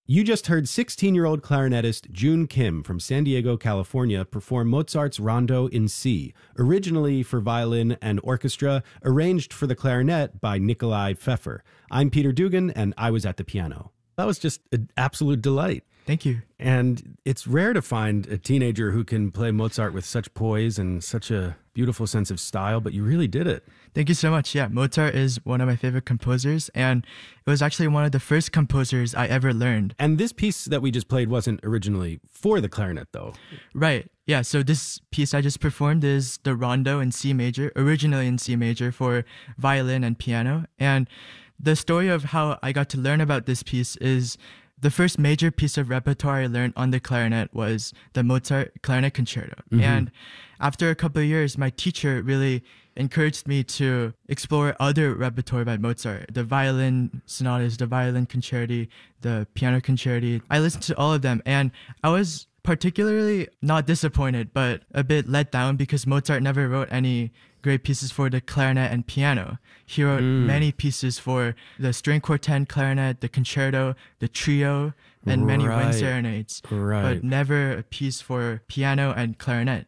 You just heard 16-year-old clarinetist June Kim from San Diego, California, perform Mozart's Rondo in C, originally for violin and orchestra, arranged for the clarinet by Nikolai Pfeffer. I'm Peter Dugan, and I was at the piano. That was just an absolute delight. Thank you. And it's rare to find a teenager who can play Mozart with such poise and such a beautiful sense of style, but you really did it. Thank you so much. Yeah, Mozart is one of my favorite composers, and it was actually one of the first composers I ever learned. And this piece that we just played wasn't originally for the clarinet, though. Right. Yeah, so this piece I just performed is the Rondo in C major, originally in C major for violin and piano. And the story of how I got to learn about this piece is the first major piece of repertoire I learned on the clarinet was the Mozart Clarinet Concerto. Mm-hmm. And after a couple of years, my teacher really encouraged me to explore other repertoire by Mozart, the violin sonatas, the violin concerti, the piano concerti. I listened to all of them, and I was particularly not disappointed, but a bit let down because Mozart never wrote any great pieces for the clarinet and piano. He wrote many pieces for the string quartet, clarinet, the concerto, the trio, and many wind serenades, but never a piece for piano and clarinet.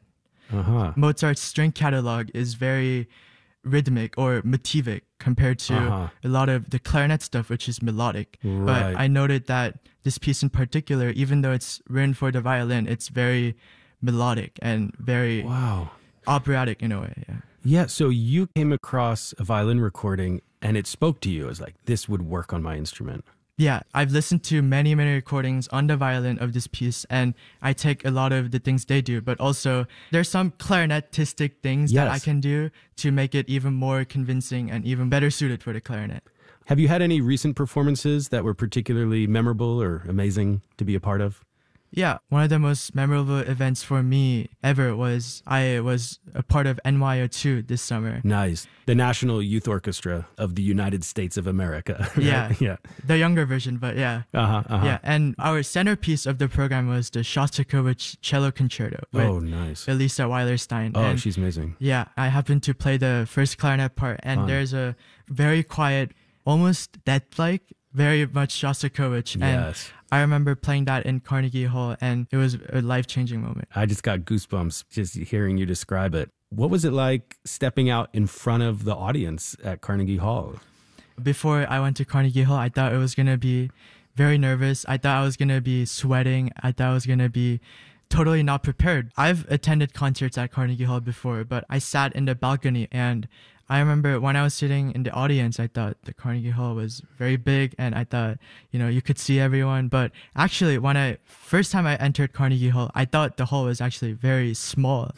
Mozart's string catalog is very rhythmic or motivic compared to a lot of the clarinet stuff, which is melodic. But I noted that this piece in particular, even though it's written for the violin, it's very melodic and very operatic in a way. Yeah, so you came across a violin recording and it spoke to you as like, this would work on my instrument. Yeah, I've listened to many recordings on the violin of this piece, and I take a lot of the things they do, but also there's some clarinetistic things that I can do to make it even more convincing and even better suited for the clarinet. Have you had any recent performances that were particularly memorable or amazing to be a part of? Yeah, one of the most memorable events for me ever was I was a part of NYO2 this summer. Nice. The National Youth Orchestra of the United States of America. Right? Yeah. The younger version, but yeah. Yeah, and our centerpiece of the program was the Shostakovich Cello Concerto with nice. Elisa Weilerstein. Oh, she's amazing. Yeah, I happened to play the first clarinet part, and there's a very quiet, almost death-like, very much Shostakovich. Yes. And I remember playing that in Carnegie Hall, and it was a life-changing moment. I just got goosebumps just hearing you describe it. What was it like stepping out in front of the audience at Carnegie Hall? Before I went to Carnegie Hall, I thought it was going to be very nervous. I thought I was going to be sweating. I thought I was going to be totally not prepared. I've attended concerts at Carnegie Hall before, but I sat in the balcony, and I remember when I was sitting in the audience, I thought the Carnegie Hall was very big, and I thought, you could see everyone. But actually, first time I entered Carnegie Hall, I thought the hall was actually very small.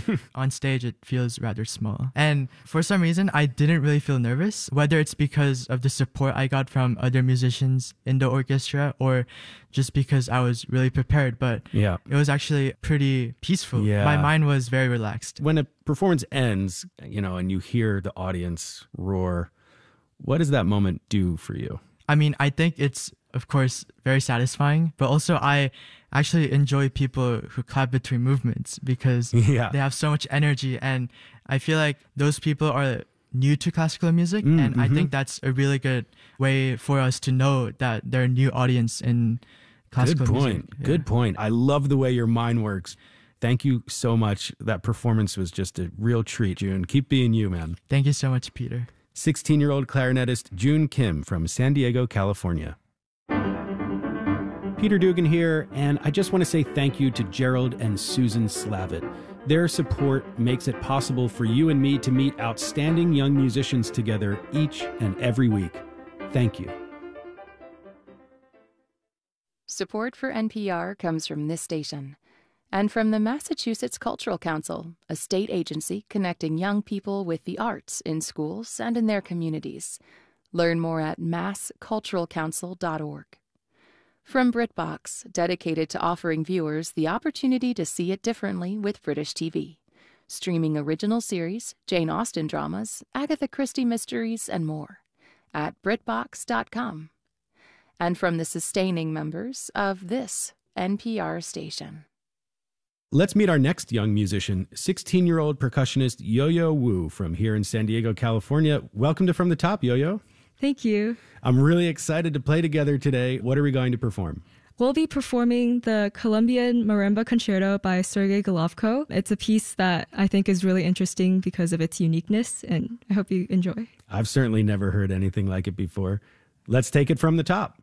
On stage, it feels rather small. And for some reason, I didn't really feel nervous, whether it's because of the support I got from other musicians in the orchestra or just because I was really prepared. But it was actually pretty peaceful. Yeah. My mind was very relaxed. When a performance ends, and you hear the audience roar, what does that moment do for you? I mean, I think it's, of course, very satisfying, but also I actually enjoy people who clap between movements because they have so much energy, and I feel like those people are new to classical music, and I think that's a really good way for us to know that they're a new audience in classical music. Good point. I love the way your mind works. Thank you so much. That performance was just a real treat, June. Keep being you, man. Thank you so much, Peter. 16-year-old clarinetist June Kim from San Diego, California. Peter Dugan here, and I just want to say thank you to Gerald and Susan Slavitt. Their support makes it possible for you and me to meet outstanding young musicians together each and every week. Thank you. Support for NPR comes from this station and from the Massachusetts Cultural Council, a state agency connecting young people with the arts in schools and in their communities. Learn more at massculturalcouncil.org. From BritBox, dedicated to offering viewers the opportunity to see it differently with British TV. Streaming original series, Jane Austen dramas, Agatha Christie mysteries, and more at BritBox.com. And from the sustaining members of this NPR station. Let's meet our next young musician, 16-year-old percussionist Yo-Yo Wu from here in San Diego, California. Welcome to From the Top, Yo-Yo. Thank you. I'm really excited to play together today. What are we going to perform? We'll be performing the Colombian Marimba Concerto by Sergei Golovko. It's a piece that I think is really interesting because of its uniqueness, and I hope you enjoy. I've certainly never heard anything like it before. Let's take it from the top.